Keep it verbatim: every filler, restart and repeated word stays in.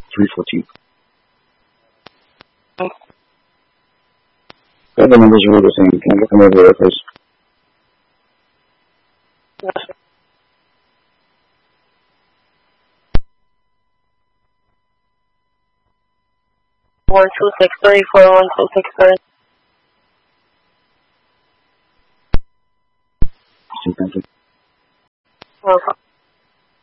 three fourteen. The other numbers are the same. Can I get them over there, please? Yes. One two six three four one two six three. Thank you. Welcome.